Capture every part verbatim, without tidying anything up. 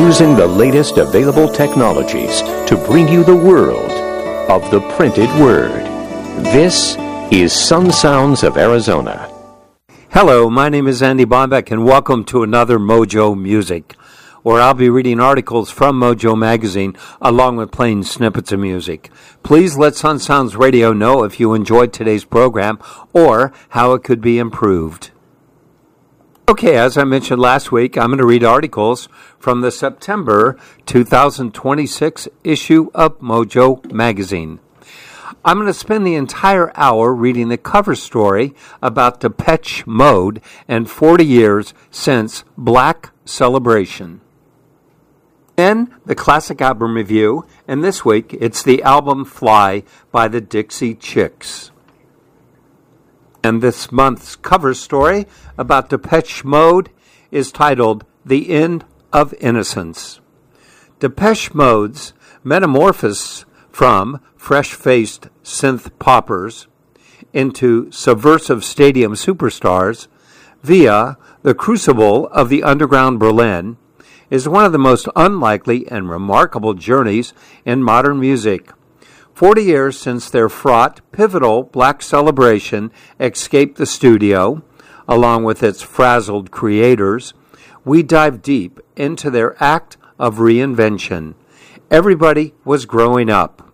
using the latest available technologies to bring you the world of the printed word. This is Sun Sounds of Arizona. Hello, my name is Andy Bombeck, and welcome to another Mojo Music, where I'll be reading articles from Mojo Magazine along with playing snippets of music. Please let Sun Sounds Radio know if you enjoyed today's program or how it could be improved. Okay, as I mentioned last week, I'm going to read articles from the September two thousand twenty-six issue of Mojo Magazine. I'm going to spend the entire hour reading the cover story about Depeche Mode and forty years since Black Celebration. Then the classic album review, and this week it's the album Fly by the Dixie Chicks. And this month's cover story about Depeche Mode is titled The End of Innocence. Depeche Mode's metamorphosis from fresh-faced synth poppers into subversive stadium superstars via the crucible of the underground Berlin is one of the most unlikely and remarkable journeys in modern music. Forty years since their fraught, pivotal Black Celebration escaped the studio, along with its frazzled creators, we dive deep into their act of reinvention. Everybody was growing up.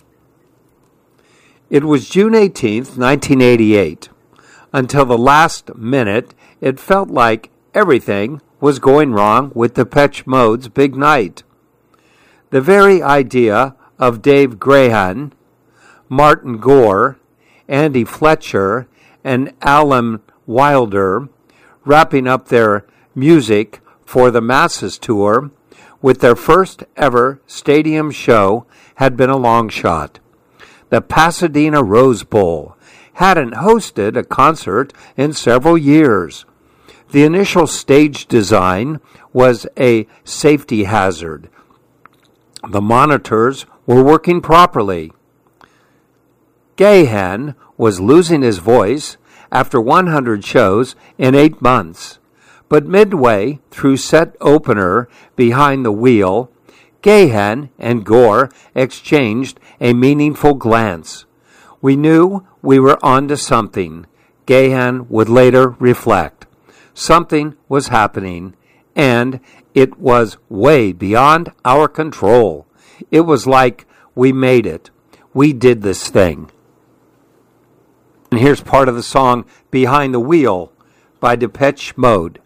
It was June eighteenth, nineteen eighty-eight. Until the last minute, it felt like everything was going wrong with Depeche Mode's big night. The very idea of Dave Gahan, Martin Gore, Andy Fletcher, and Alan Wilder wrapping up their Music for the Masses tour with their first ever stadium show had been a long shot. The Pasadena Rose Bowl hadn't hosted a concert in several years. The initial stage design was a safety hazard. The monitors were working properly. Gahan was losing his voice after one hundred shows in eight months. But midway through set opener Behind the Wheel, Gahan and Gore exchanged a meaningful glance. We knew we were onto something, Gahan would later reflect. Something was happening, and it was way beyond our control. It was like we made it. We did this thing. And here's part of the song Behind the Wheel by Depeche Mode.